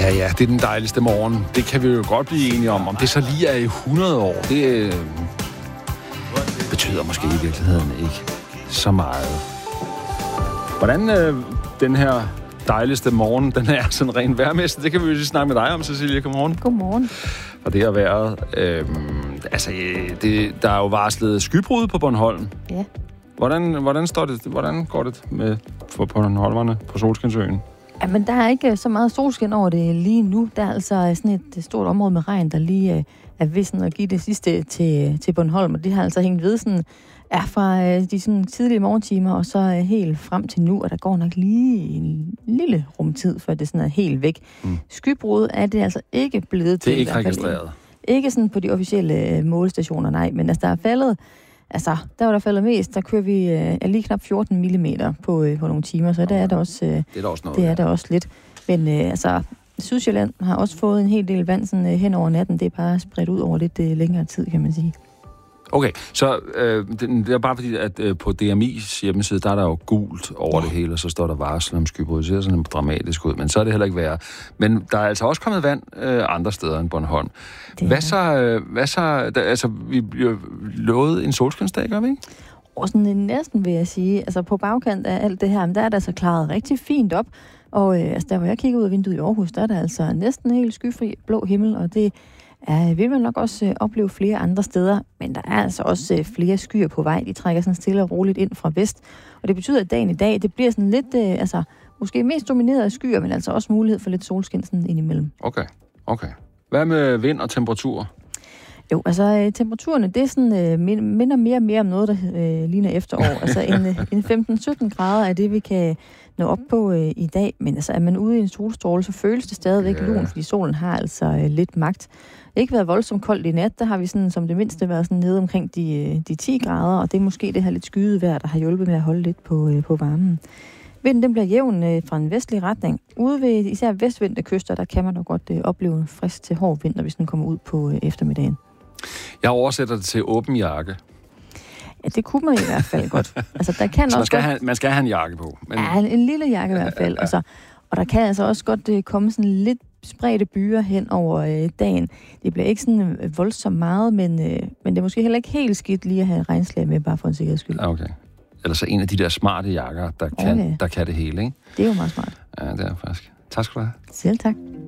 Ja, det er den dejligste morgen. Det kan vi jo godt blive enige om. Om det så lige er i 100 år, det betyder måske i virkeligheden ikke så meget. Hvordan den her dejligste morgen, den er sådan ren vejrmæssigt, det kan vi jo lige snakke med dig om, Cecilie. Godmorgen. Godmorgen. Og det har været... der er jo varslet skybrud på Bornholm. Ja. Hvordan går det med for Bornholmerne på Solskinsøen? Jamen, der er ikke så meget solskin over det lige nu. Der er altså sådan et stort område med regn, der lige er ved sådan at give det sidste til Bornholm. Og det har altså hængt ved sådan, fra de sådan tidlige morgentimer og så helt frem til nu. Og der går nok lige en lille rumtid, før det sådan er helt væk. Skybrud er det altså ikke blevet til. Det er ikke registreret. Ikke sådan på de officielle målestationer, nej. Men altså, der er faldet... Altså, der var der faldet mest, der kører vi lige knap 14 mm på nogle timer, så det er der også, det er der også noget. Det er der også lidt. Men Sydsjælland har også fået en hel del vand sådan, hen over natten. Det er bare spredt ud over lidt længere tid, kan man sige. Okay, så det er bare fordi, at på DMI's hjemmeside, der er der jo gult over det hele, og så står der varsel om skybrud. Det ser sådan dramatisk ud, men så er det heller ikke værre. Men der er altså også kommet vand andre steder end Bornholm. Hvad så altså, vi bliver lovet en solskinsdag, gør vi ikke? Og sådan næsten, vil jeg sige. Altså, på bagkant af alt det her, der er der så klaret rigtig fint op. Og der, hvor jeg kigger ud af vinduet i Aarhus, der er der altså næsten helt skyfri blå himmel, og det vil man nok også opleve flere andre steder, men der er altså også flere skyer på vej. De trækker sådan stille og roligt ind fra vest, og det betyder, at dagen i dag, det bliver sådan lidt, måske mest domineret af skyer, men altså også mulighed for lidt solskin sådan indimellem. Okay. Hvad med vind og temperatur? Jo, altså temperaturerne, det er sådan, minder mere og mere om noget, der ligner efterår. Altså en 15-17 grader er det, vi kan nå op på i dag, men altså er man ude i en solstråle, så føles det stadigvæk lunt, fordi solen har altså lidt magt. Ikke været voldsomt koldt i nat, der har vi sådan som det mindste været sådan nede omkring de 10 grader, og det er måske det her lidt skyede vejr, der har hjulpet med at holde lidt på varmen. Vinden den bliver jævn fra en vestlig retning. Ude ved især vestvendte kyster, der kan man nok godt opleve en frisk til hård vind, når vi sådan kommer ud på eftermiddagen. Jeg oversætter det til åben jakke. Ja, det kunne man i hvert fald godt. Altså, der kan også man skal have en jakke på. Men... Ja, en lille jakke i hvert fald. Og der kan altså også godt komme sådan lidt spredte byer hen over dagen. Det bliver ikke sådan voldsomt meget, men det er måske heller ikke helt skidt lige at have regnslag med, bare for en sikkerheds skyld. Okay. Eller så en af de der smarte jakker, der kan det hele, ikke? Det er jo meget smart. Ja, det er faktisk. Tak skal du have. Selv tak.